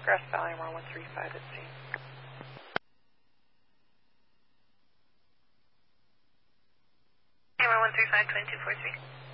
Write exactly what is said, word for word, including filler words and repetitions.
Grass Valley, M R one three five at sea. M R one three five, twenty-two four three.